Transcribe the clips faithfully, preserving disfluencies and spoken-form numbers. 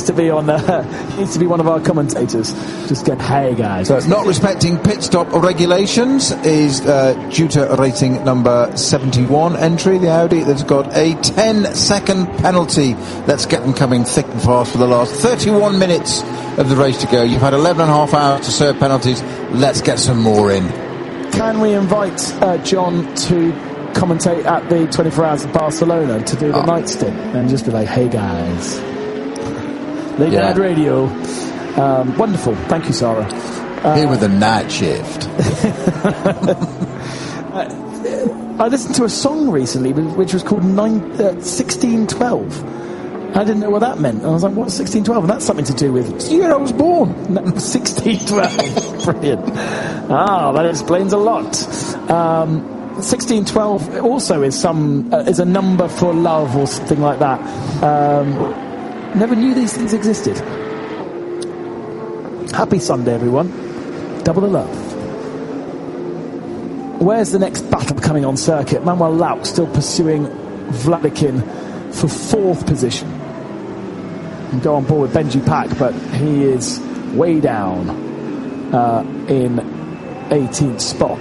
to be on. Uh, he needs to be one of our commentators. Just go, hey guys. So, not respecting pit stop regulations is uh, due to rating number seventy-one entry. The Audi that's got a ten second penalty. Let's get them coming thick and fast for the last thirty-one minutes of the race to go. You've had eleven and a half hours to serve penalties. Let's get some more in. Can we invite uh, John to commentate at the twenty-four hours of Barcelona to do the oh. night stint and just be like, hey guys, Late yeah. Night Radio. Um, wonderful. Thank you, Sarah. Uh, Here with the night shift. uh, I listened to a song recently which was called nine, uh, sixteen twelve. I didn't know what that meant. I was like, what's sixteen twelve? And that's something to do with the year I was born. No, sixteen twelve. Brilliant. Ah, that explains a lot. Um, sixteen twelve also is some uh, is a number for love or something like that. Um, never knew these things existed. Happy Sunday, everyone. Double the love. Where's the next battle coming on circuit? Manuel Lauk still pursuing Vladikin for fourth position. And go on board with Benji Pack, but he is way down uh, in eighteenth spot.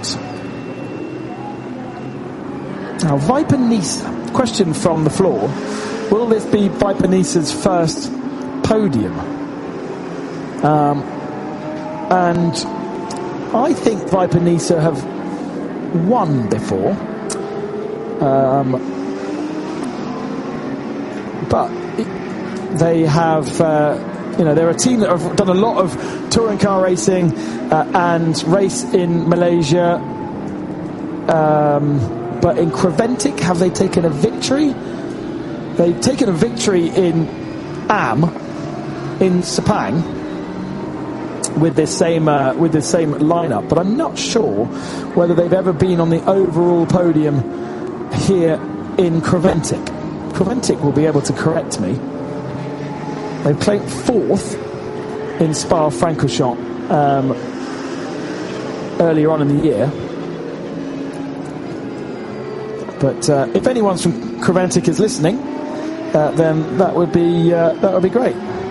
Now, Viper Nisa, question from the floor. Will this be Viper Nisa's first podium? Um, and I think Viper Nisa have won before. Um, but it, they have, uh, you know, they're a team that have done a lot of touring car racing uh, and race in Malaysia. Um, but in Creventic, have they taken a victory? They've taken a victory in Am, in Sepang, with this same uh, with this same lineup. But I'm not sure whether they've ever been on the overall podium here in Creventic. Creventic will be able to correct me. They claimed fourth in Spa-Francorchamps um, earlier on in the year. But uh, if anyone's from Creventic is listening, uh, then that would be uh, that would be great.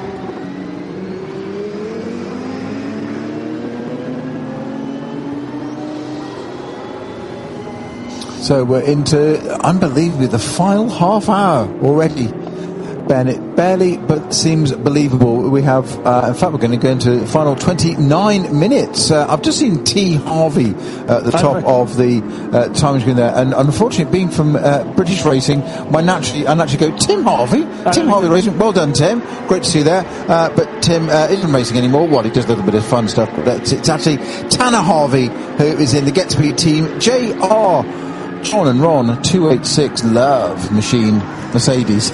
So we're into, unbelievably, the final half hour already. Ben, it barely but seems believable. We have, uh, in fact, we're going to go into the final twenty-nine minutes. Uh, I've just seen T. Harvey at the top of the uh, time screen there, and unfortunately, being from uh, British Racing, my naturally, I naturally go, Tim Harvey, Tim Harvey Racing, well done, Tim, great to see you there. Uh, but Tim uh, isn't racing anymore. Well, he does a little bit of fun stuff, but it's, it's actually Tanner Harvey who is in the Get Speed team. J R John and Ron two eighty-six Love Machine Mercedes.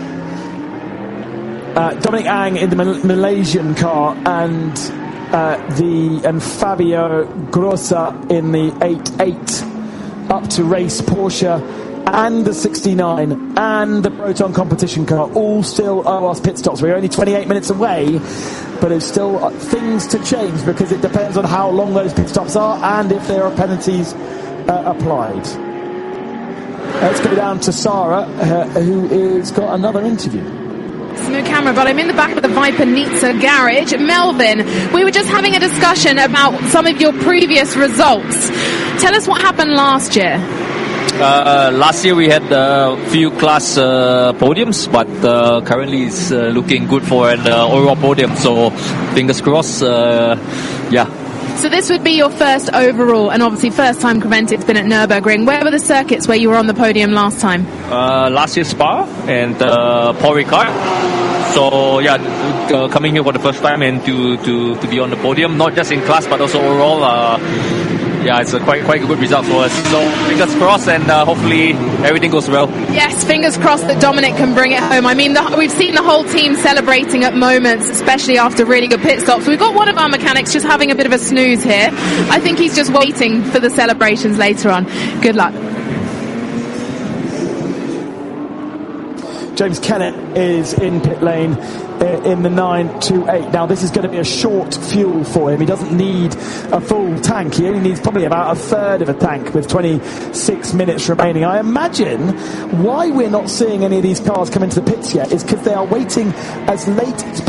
Uh, Dominic Ang in the Mal- Malaysian car, and uh, the and Fabio Grossa in the eight eight up to race Porsche and the sixty-nine and the Proton competition car all still owe us pit stops. We're only twenty-eight minutes away, but it's still uh, things to change because it depends on how long those pit stops are and if there are penalties uh, applied. Let's go down to Sarah, uh, who has got another interview. No camera, but I'm in the back of the Viper Nizza garage. Melvin, we were just having a discussion about some of your previous results. Tell us what happened last year. Uh, last year we had a few class uh, podiums, but uh, currently it's uh, looking good for an uh, overall podium, so fingers crossed. Uh, yeah. So this would be your first overall, and obviously first time Creventic's been at Nürburgring. Where were the circuits where you were on the podium last time? Uh, last year Spa and uh, Paul Ricard. So yeah, uh, coming here for the first time and to, to, to be on the podium, not just in class but also overall. Uh, yeah, it's a quite quite a good result for us. So fingers crossed, and uh, hopefully everything goes well. Yes, fingers crossed that Dominic can bring it home. I mean, the, we've seen the whole team celebrating at moments, especially after really good pit stops. We've got one of our mechanics just having a bit of a snooze here. I think he's just waiting for the celebrations later on. Good luck. James Kennett is in pit lane uh, in the nine two eight. Now, this is going to be a short fuel for him. He doesn't need a full tank. He only needs probably about a third of a tank with twenty-six minutes remaining. I imagine why we're not seeing any of these cars come into the pits yet is because they are waiting as late as